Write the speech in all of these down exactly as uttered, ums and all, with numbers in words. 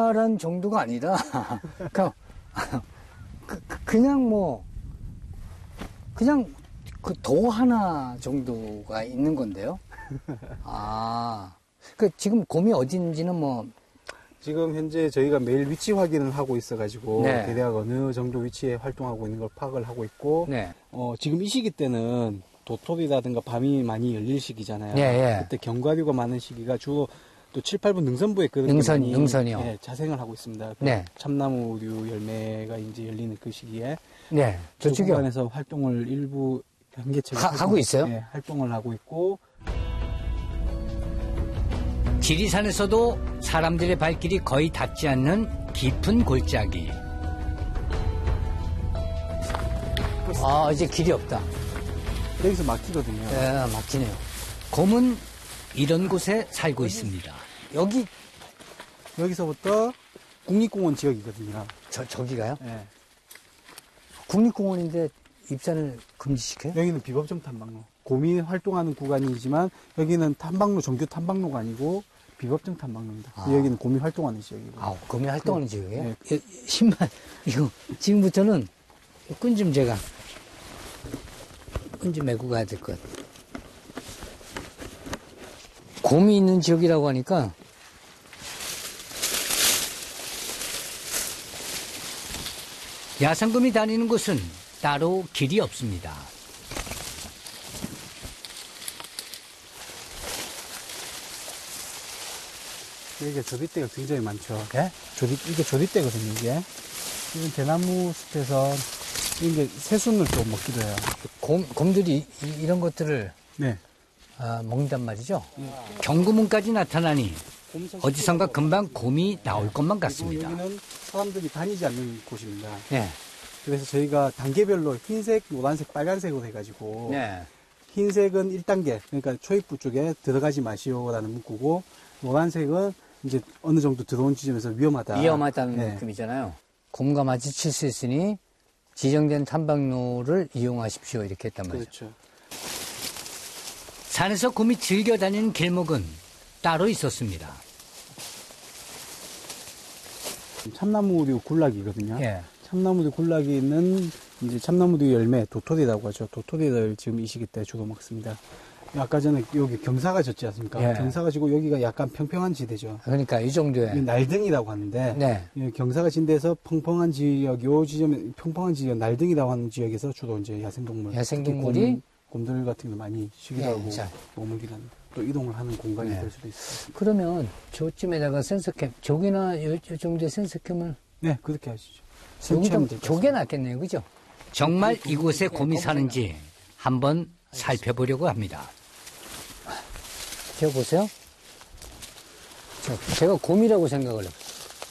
활발한 정도가 아니라 그냥, 그, 그냥 뭐 그냥 그 도 하나 정도가 있는 건데요. 아, 그 지금 곰이 어딘지는 뭐 지금 현재 저희가 매일 위치 확인을 하고 있어가지고 네. 대략 어느 정도 위치에 활동하고 있는 걸 파악을 하고 있고 네. 어, 지금 이 시기 때는 도토리라든가 밤이 많이 열릴 시기잖아요. 예, 예. 그때 견과류가 많은 시기가 주로 또 칠, 팔 분 능선부에 그런 능선, 많이, 능선이요. 예, 자생을 하고 있습니다. 그 네. 참나무류 열매가 이제 열리는 그 시기에 네, 그 저쪽이요. 구간에서 활동을 일부 현개체가 하- 하고 있어요? 예, 활동을 하고 있고. 지리산에서도 사람들의 발길이 거의 닿지 않는 깊은 골짜기. 아, 이제 길이 없다. 여기서 막히거든요. 예, 막히네요. 곰은 이런 곳에 살고 있습니다. 여기 여기서부터 국립공원 지역이거든요. 저 저기가요? 예. 국립공원인데 입산을 금지시켜요? 여기는 비법정 탐방로. 곰이 활동하는 구간이지만 여기는 탐방로, 정규 탐방로가 아니고 비법정 탐방로입니다. 아. 여기는 곰이 활동하는 지역이고. 아, 곰이 활동하는 지역이에요? 네. 예, 신발 이거 지금부터는 끈 좀 제가 끈 좀 메고 가야 될 것 같아요. 곰이 있는 지역이라고 하니까 야생곰이 다니는 곳은 따로 길이 없습니다. 여기가 조디대가 굉장히 많죠. 예? 조디, 이게 조디대거든요, 이게. 이건 대나무 숲에서 이게 새순을 또 먹기도 해요. 곰, 곰들이 이, 런 것들을 네. 아, 먹는단 말이죠? 경구문까지 나타나니 어디선가 금방 곰이 나올 것만 같습니다. 여기는 사람들이 다니지 않는 곳입니다. 네. 그래서 저희가 단계별로 흰색, 노란색, 빨간색으로 해가지고 네. 흰색은 일 단계, 그러니까 초입부 쪽에 들어가지 마시오라는 문구고 노란색은 이제 어느 정도 들어온 지점에서 위험하다. 위험하다는 네. 느낌이잖아요. 곰과 마주칠 수 있으니 지정된 탐방로를 이용하십시오. 이렇게 했단 말이죠. 그렇죠. 산에서 곰이 즐겨 다니는 길목은 따로 있었습니다. 참나무류 굴락이거든요. 예. 참나무류 굴락이는 이제 참나무류 열매, 도토리라고 하죠. 도토리를 지금 이 시기 때 주로 먹습니다. 아까 전에 여기 경사가 졌지 않습니까? 예. 경사가 지고 여기가 약간 평평한 지대죠. 그러니까 이 정도에. 이게 날등이라고 하는데 네. 이 경사가 진 데서 펑펑한 지역, 요 지점에 평평한 지역, 날등이라고 하는 지역에서 주로 이제 야생동물, 야생동물이 특히 곰, 곰들 같은 게 많이 쉬기도 예, 하고 자. 머물기도 하는 또 이동을 하는 공간이 네. 될 수도 있어요. 그러면 저쯤에다가 센서캠, 저기나 요, 요 정도의 센서캠을 네, 그렇게 하시죠. 여기다 설치하면 될것 조개 놨겠네요. 그죠? 정말 이곳에 곰이 사는지 한번 살펴보려고 합니다. 제가 보세요. 저, 제가 곰이라고 생각을 해요.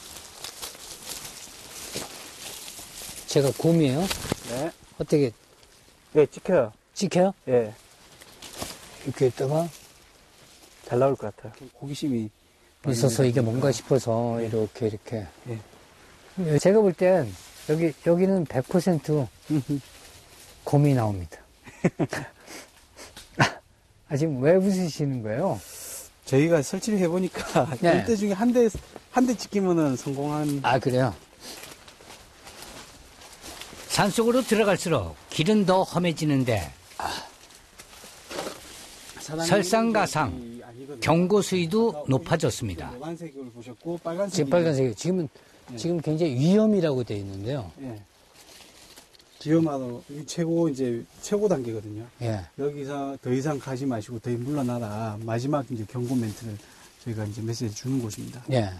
제가 곰이에요. 네. 어떻게 예, 찍혀요. 찍혀요? 예. 이렇게 있다가 잘 나올 것 같아요. 호기심이 있어서 이게 뭔가 싶어서 이렇게 이렇게. 예. 제가 볼 땐 여기 여기는 백 퍼센트 곰이 나옵니다. 아, 지금 왜 웃으시는 거예요? 저희가 설치를 해보니까 네. 열 대 중에 한 대, 한 대 찍히면은 성공한. 아, 그래요? 산속으로 들어갈수록 길은 더 험해지는데 설상가상 경고 수위도 높아졌습니다. 노란색을 보셨고 빨간색. 지금 빨간색이 지금은 네. 지금 굉장히 위험이라고 되어 있는데요. 예. 기어마도 최고 이제 최고 단계거든요. 예. 여기서 더 이상 가지 마시고 더 물러나라. 마지막 이제 경고 멘트를 저희가 이제 메시지 주는 곳입니다. 예.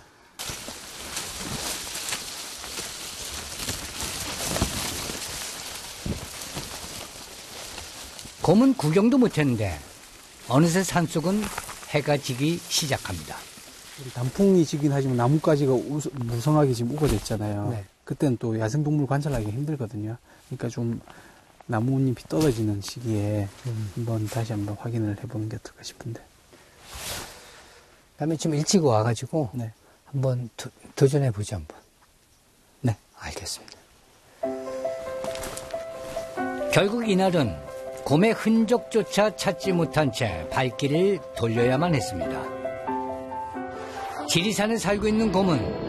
곰은 구경도 못했는데 어느새 산속은 해가 지기 시작합니다. 우리 단풍이 지긴 하지만 나뭇가지가 우, 무성하게 지금 우거졌잖아요. 네. 그때는 또 야생동물 관찰하기 힘들거든요. 그러니까 좀 나뭇잎이 떨어지는 시기에 음. 한번 다시 한번 확인을 해보는 게 어떨까 싶은데. 다음에 좀 일찍 와가지고 네. 한번 도, 도전해보죠, 한번. 네. 알겠습니다. 결국 이날은 곰의 흔적조차 찾지 못한 채 발길을 돌려야만 했습니다. 지리산에 살고 있는 곰은